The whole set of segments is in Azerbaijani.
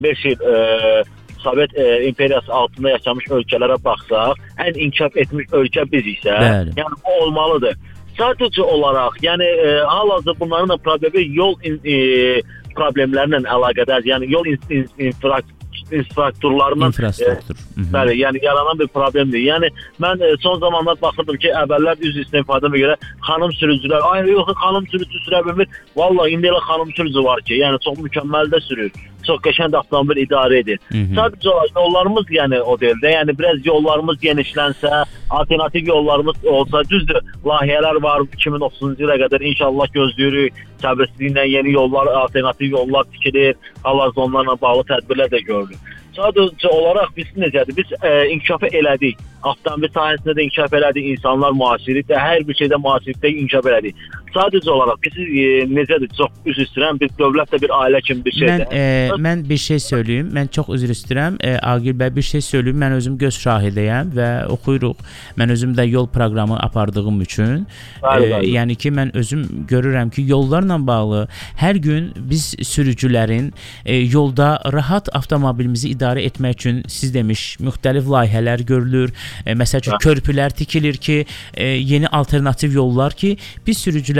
5 il Sovet imperiyası altında yaşamış ölkələrə baxsaq, ən inkişaf etmiş ölkə biz isə, yəni bu olmalıdır. Sadəcə olaraq, yəni hal-hazırda bunların da problemi yol problemlərlə əlaqədar, yəni yol infrastrukturlarından bəli, yəni yaranan bir problemdir. Yəni mən son zamanlar baxırdım ki, əvvəllər üz istifadəmə görə xanım sürücülər, ay yox, xanım sürücü sürə bilmir. Vallahi indi elə xanım sürücü var ki, yəni çox mükəmməl də sürür. Çox qəşəng avtomobil idarə edir. Sadəcə olaraq yollarımız yəni o deyil də, yəni biraz yollarımız genişlənsə, alternativ yollarımız olsa, düzdür, layihələr var 2030-cu ilə qədər inşallah gözləyirik. Səbirsizliklə yeni yollar, alternativ yollar tikilir, hal-hazırda onlarla bağlı tədbirlər də görülür. Sadəcə olaraq biz necədir? Biz inkişaf elədik. Avtomobil sahəsində də inkişaf elədik. İnsanlar müasirlikdə, hər bir şeydə müasirlikdə inkişaf elədik. Sadəcə olaraq biz necədir? Çox üzr istəyirəm. Biz dövlət də bir ailə kimi bir şeydir. Mən bir şey söyləyim. Mən çox üzr istəyirəm. Agil bəy bir şey söyləyim. Mən özüm göz şahidəyəm və oxuyuruq. Mən özüm də yol proqramı apardığım üçün, yəni ki, mən özüm görürəm ki, yollarla bağlı hər gün biz sürücülərin yolda rahat avtomobilimizi idarə etmək üçün siz demiş müxtəlif layihələr görülür. Məsəl üçün körpülər tikilir ki, yeni alternativ yollar ki, biz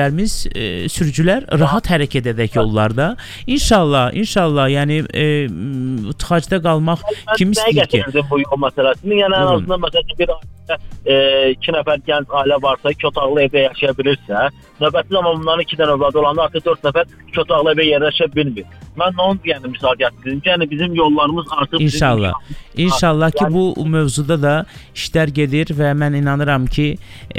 sürücülər rahat hərəkət edək yollarda. İnşallah, yəni tıxacda qalmaq kim istəyir ki? Bu yol məsələsini, yəni ən azından məsələn bir ailə 2 nəfər gənc ailə varsa, 2 otaqlı evdə yaşaya bilirsə, növbəti zaman bunların 2 dənə övladı olanda artıq 4 nəfər 2 otaqlı evdə yerləşə bilmir. Mən onu yəni misal gətirdim ki, yəni bizim yollarımız artıq İnşallah ki, bu mövzuda da işlər gedir və mən inanıram ki,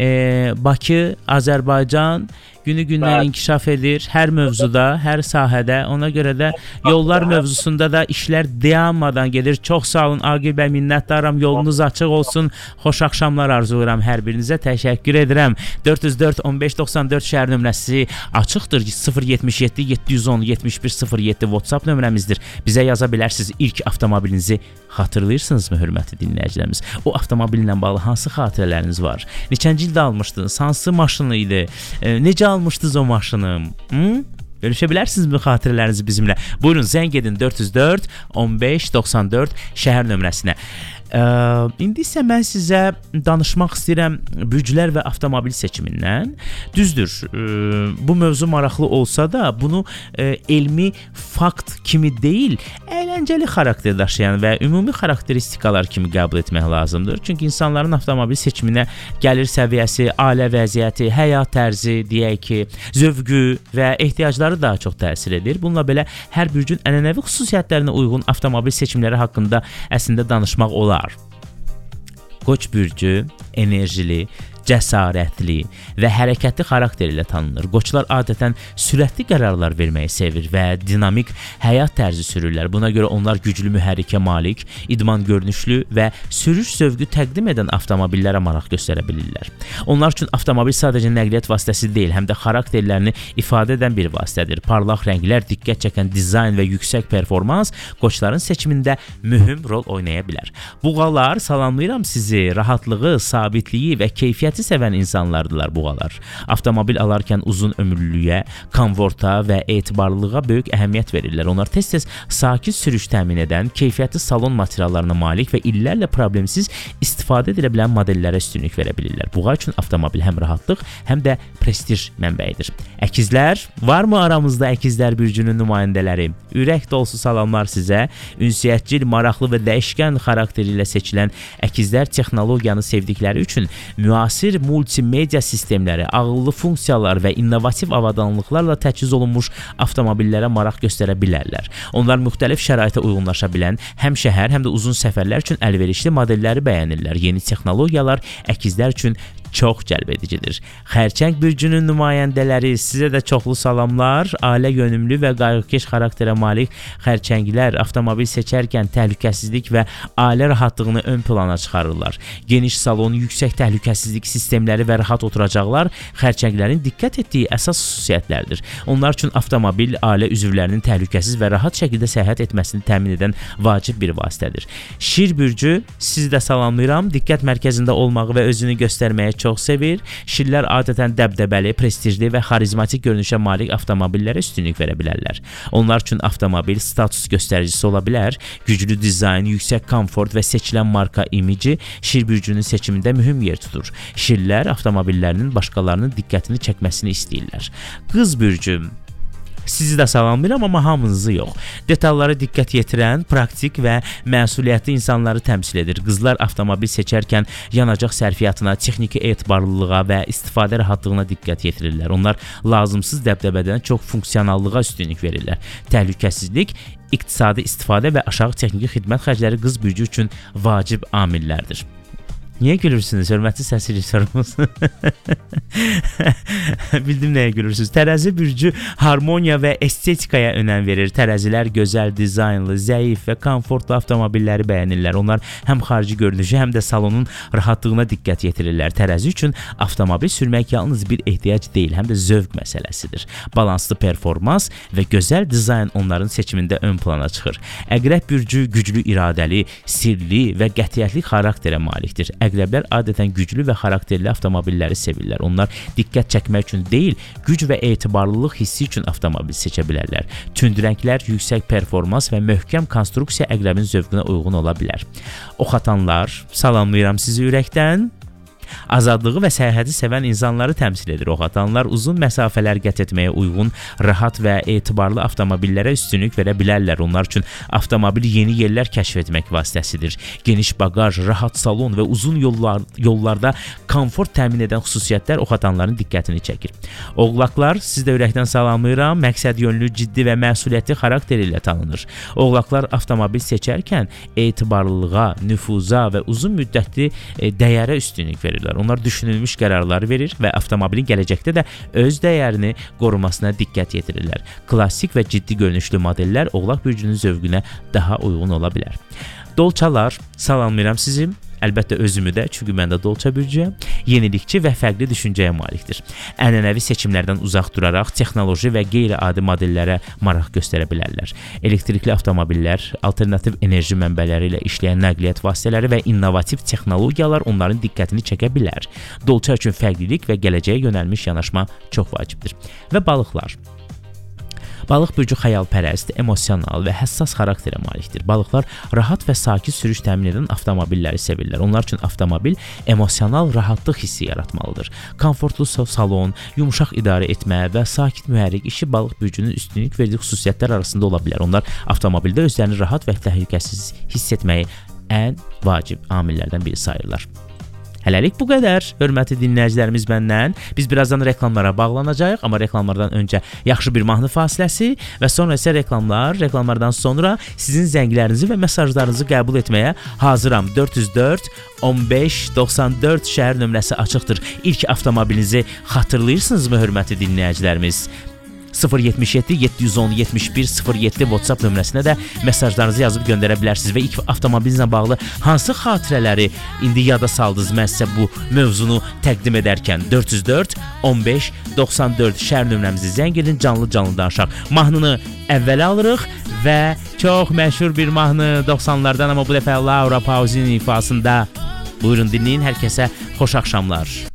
Bakı, Azərbaycan günü-gündən inkişaf edir hər mövzuda, hər sahədə. Ona görə də yollar mövzusunda da işlər dayanmadan gedir. Çox sağ olun Agil bəy, minnətdaram. Yolunuz açıq olsun. Xoş axşamlar arzulayıram hər birinizə. Təşəkkür edirəm. 404-1594 şəhər nömrəsi açıqdır. 077 710 7107 WhatsApp nömrəmizdir. Bizə yaza bilərsiniz. İlk avtomobilinizi xatırlayırsınızmı, hörmətli dinləyicilərimiz? O avtomobillə bağlı hansı xatirələriniz var? Neçənci ildə almışdınız? Hansı maşını idi? Necə almışdınız o maşını? Bölüşə bilərsinizmi xatirələrinizi bizimlə? Buyurun, zəng edin 404-1594 şəhər nömrəsinə. İndi isə mən sizə danışmaq istəyirəm bürclər və avtomobil seçimindən. Düzdür, bu mövzu maraqlı olsa da, bunu elmi fakt kimi deyil, əyləncəli xarakter daşıyan və ümumi xarakteristikalar kimi qəbul etmək lazımdır. Çünki insanların avtomobil seçiminə gəlir səviyyəsi, ailə vəziyyəti, həyat tərzi, deyək ki, zövqü və ehtiyacları daha çox təsir edir. Bununla belə hər bürcün ənənəvi xüsusiyyətlərinə uyğun avtomobil seçimləri haqqında əslində danışmaq olar. Qoç bürcü enerjili, cəsarətli və hərəkətli xarakter ilə tanınır. Qoçlar adətən sürətli qərarlar verməyi sevir və dinamik həyat tərzi sürürlər. Buna görə onlar güclü mühərrikə malik, idman görünüşlü və sürüş zövqü təqdim edən avtomobillərə maraq göstərə bilirlər. Onlar üçün avtomobil sadəcə nəqliyyat vasitəsi deyil, həm də xarakterlərini ifadə edən bir vasitədir. Parlaq rənglər, diqqət çəkən dizayn və yüksək performans qoçların seçimində mühüm rol oynaya bilər. Buğalar, salamlayıram sizi, rahatlığı, sabitliyi və keyfiyyəti sevən insanlardılar buğalar. Avtomobil alarkən uzun ömürlülüyə, komforta və etibarlılığa böyük əhəmiyyət verirlər. Onlar tez-tez sakit sürüş təmin edən, keyfiyyətli salon materiallarına malik və illərlə problemsiz istifadə edilə bilən modellərə üstünlük verə bilirlər. Buğa üçün avtomobil həm rahatlıq, həm də prestij mənbəyidir. Əkizlər, varmı aramızda əkizlər bürcünün nümayəndələri? Ürək dolusu salamlar sizə. Ünsiyyətcil, maraqlı və dəyişkən xarakteri ilə seçilən əkizlər texnologiyanı sevdikləri üçün müasir multimedia sistemləri, ağıllı funksiyalar və innovativ avadanlıqlarla təchiz olunmuş avtomobillərə maraq göstərə bilərlər. Onlar müxtəlif şəraitə uyğunlaşa bilən, həm şəhər, həm də uzun səfərlər üçün əlverişli modelləri bəyənirlər. Yeni texnologiyalar əkizlər üçün çox cəlbedicidir. Xərçəng bürcünün nümayəndələri, sizə də çoxlu salamlar. Ailə yönümlü və qayğıkeş xarakterə malik xərçənglər avtomobil seçərkən təhlükəsizlik və ailə rahatlığını ön plana çıxarırlar. Geniş salon, yüksək təhlükəsizlik sistemləri və rahat oturacaqlar xərçənglərin diqqət etdiyi əsas xüsusiyyətlərdir. Onlar üçün avtomobil ailə üzvlərinin təhlükəsiz və rahat şəkildə səyahət etməsini təmin edən vacib bir vasitədir. Şir bürcü, sizi də salamlayıram. Diqqət mərkəzində olmağı və özünü göstərməyə çox sevir. Şirlər adətən dəbdəbəli, prestijli və xarizmatik görünüşə malik avtomobillərə üstünlük verə bilərlər. Onlar üçün avtomobil status göstəricisi ola bilər. Güclü dizayn, yüksək komfort və seçilən marka imici şir bürcünün seçimində mühüm yer tutur. Şirlər avtomobillərinin başqalarının diqqətini çəkməsini istəyirlər. Qız bürcü sizi də salamlayıram, amma hamınızı yox. Detallara diqqət yetirən, praktik və məsuliyyətli insanları təmsil edir. Qızlar avtomobil seçərkən yanacaq sərfiyyatına, texniki etibarlılığa və istifadə rahatlığına diqqət yetirirlər. Onlar lazımsız dəbdəbədən çox funksionallığa üstünlük verirlər. Təhlükəsizlik, iqtisadi istifadə və aşağı texniki xidmət xərcləri qız bürcü üçün vacib amillərdir. Niyə gülürsünüz? Hörmətli səs rejissorumuz. Bildim nəyə gülürsünüz. Tərəzi bürcü harmoniya və estetikaya önəm verir. Tərəzilər gözəl dizaynlı, zəif və komfortlu avtomobilləri bəyənirlər. Onlar həm xarici görünüşü, həm də salonun rahatlığına diqqət yetirirlər. Tərəzi üçün avtomobil sürmək yalnız bir ehtiyac deyil, həm də zövq məsələsidir. Balanslı performans və gözəl dizayn onların seçimində ön plana çıxır. Əqrəb bürcü güclü iradəli, sirli və qətiyyətli xarakterə malikdir. Əqrəblər adətən güclü və xarakterli avtomobilləri sevirlər. Onlar diqqət çəkmək üçün deyil, güc və etibarlılıq hissi üçün avtomobil seçə bilərlər. Tünd rənglər, yüksək performans və möhkəm konstruksiya əqrəbin zövqünə uyğun ola bilər. Ox atanlar, salamlayıram sizi ürəkdən. Azadlığı və səyahəti sevən insanları təmsil edir. Ox atanlar uzun məsafələr qət etməyə uyğun, rahat və etibarlı avtomobillərə üstünlük verə bilərlər. Onlar üçün avtomobil yeni yerlər kəşf etmək vasitəsidir. Geniş baqaj, rahat salon və uzun yollarda komfort təmin edən xüsusiyyətlər ox atanların diqqətini çəkir. Oğlaqlar, siz də ürəkdən salamlayıram. Məqsəd yönlü, ciddi və məsuliyyətli xarakter ilə tanınır. Oğlaqlar avtomobil seçərkən etibarlılığa, nüfuza və uzun müddətli dəyərə üstünlük verir. Onlar düşünülmüş qərarlar verir və avtomobilin gələcəkdə də öz dəyərini qorumasına diqqət yetirirlər. Klassik və ciddi görünüşlü modellər Oğlaq bürcünün zövqünə daha uyğun ola bilər. Dolçalar, salamlayıram sizi. Əlbəttə özümü də, çünki mən də dolça bürcüyəm. Yenilikçi və fərqli düşüncəyə malikdir. Ənənəvi seçimlərdən uzaq duraraq texnoloji və qeyri-adi modellərə maraq göstərə bilərlər. Elektrikli avtomobillər, alternativ enerji mənbələri ilə işləyən nəqliyyat vasitələri və innovativ texnologiyalar onların diqqətini çəkə bilər. Dolça üçün fərqlilik və gələcəyə yönəlmiş yanaşma çox vacibdir. Və balıqlar. Balıq bürcü xəyalpərəst, emosional və həssas xarakterə malikdir. Balıqlar rahat və sakit sürüş təmin edən avtomobilləri sevirlər. Onlar üçün avtomobil emosional rahatlıq hissi yaratmalıdır. Komfortlu salon, yumşaq idarə etmə və sakit mühərrik işi balıq bürcünün üstünlük verdiyi xüsusiyyətlər arasında ola bilər. Onlar avtomobildə özlərini rahat və təhlükəsiz hiss etməyi ən vacib amillərdən biri sayırlar. Hələlik bu qədər, hörmətli dinləyicilərimiz məndən. Biz birazdan reklamlara bağlanacağıq, amma reklamlardan öncə yaxşı bir mahnı fasiləsi və sonra isə reklamlardan sonra sizin zənglərinizi və mesajlarınızı qəbul etməyə hazıram. 404 15 94 şəhər nömrəsi açıqdır. İlk avtomobilinizi xatırlayırsınızmı, hörmətli dinləyicilərimiz? 077 710 71 07 WhatsApp nömrəsinə də mesajlarınızı yazıb göndərə bilərsiniz və ilk avtomobilinizlə bağlı hansı xatirələri indi yada saldınız mən sizə bu mövzunu təqdim edərkən 404 15 94 şəhər nömrəmizi zəng edin, canlı danışaq. Mahnını əvvələ alırıq və çox məşhur bir mahnı 90'lardan, amma bu dəfə Laura Pausini ifasında. Buyurun dinləyin, hər kəsə xoş axşamlar.